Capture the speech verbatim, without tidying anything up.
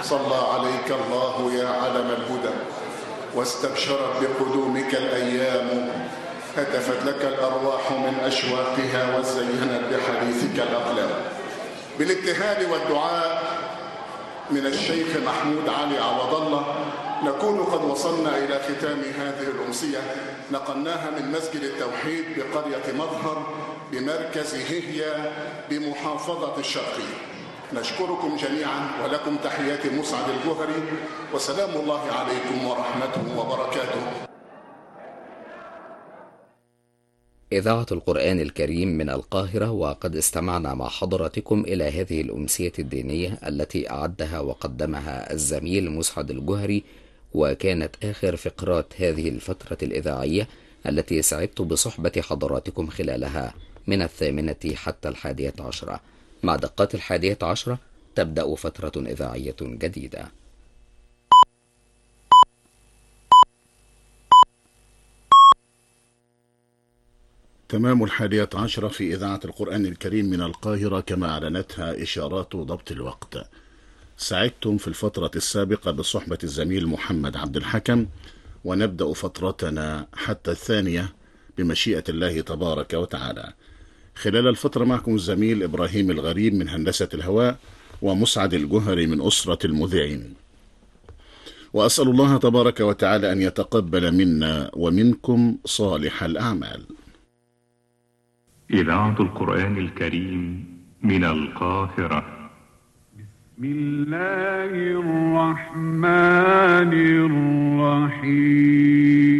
صلى عليك الله يا علم الهدى، واستبشرت بقدومك الأيام، هتفت لك الأرواح من أشواقها، وزينت بحديثك الأقلام. بالابتهال والدعاء من الشيخ محمود علي عوض الله نكون قد وصلنا إلى ختام هذه الأمسية، نقلناها من مسجد التوحيد بقرية مظهر بمركز هيهيا بمحافظة الشرقية. نشكركم جميعا، ولكم تحيات مسعد الجوهري، وسلام الله عليكم ورحمته وبركاته. إذاعة القرآن الكريم من القاهرة، وقد استمعنا مع حضراتكم إلى هذه الأمسية الدينية التي أعدها وقدمها الزميل مسعد الجوهري، وكانت آخر فقرات هذه الفترة الإذاعية التي سعدت بصحبة حضراتكم خلالها من الثامنة حتى الحادية عشرة. مع دقات الحادية عشرة تبدأ فترة إذاعية جديدة. تمام الحادية عشرة في إذاعة القرآن الكريم من القاهرة كما أعلنتها إشارات ضبط الوقت. سعدتم في الفترة السابقة بصحبة الزميل محمد عبد الحكم، ونبدأ فترتنا حتى الثانية بمشيئة الله تبارك وتعالى. خلال الفترة معكم الزميل إبراهيم الغريب من هندسة الهواء، ومسعد الجوهري من أسرة المذيعين. وأسأل الله تبارك وتعالى أن يتقبل منا ومنكم صالح الأعمال. إذاعة القرآن الكريم من القاهرة. بسم الله الرحمن الرحيم.